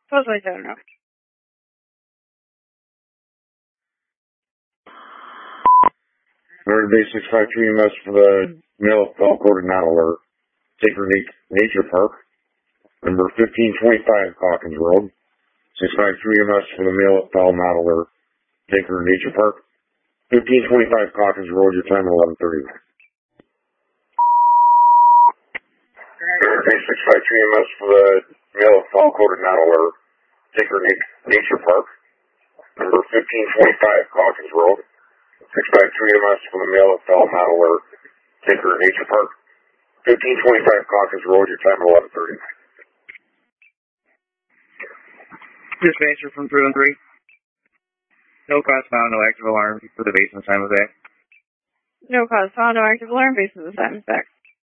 Totally don't know. Murder Base 653 EMS for the male call code not alert. Tinker Nature Park. Number 1525 Hawkins Road. 653 EMS for the male call not alert. Tinker Nature Park. 1525 Hawkins Road, your time 11:30. Murder Base 653 EMS for the male call code not alert. Tinker Nature Park. Number 1525 Hawkins Road. 653 EMS for the male fell not alert. Tinker Nature Park. 1525 Hawkins Road, your time 11:30. Dispatcher from 313. No cause found, no active alarm for the base in the time of day. No cause found, no active alarm based on the time of back.